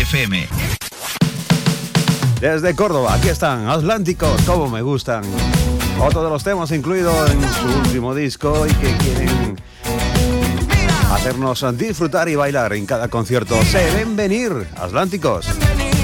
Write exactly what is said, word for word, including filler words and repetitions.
F M. Desde Córdoba, aquí están Atlánticos, como me gustan. Otro de los temas incluido en su último disco y que quieren hacernos disfrutar y bailar en cada concierto. Se ven venir, Atlánticos.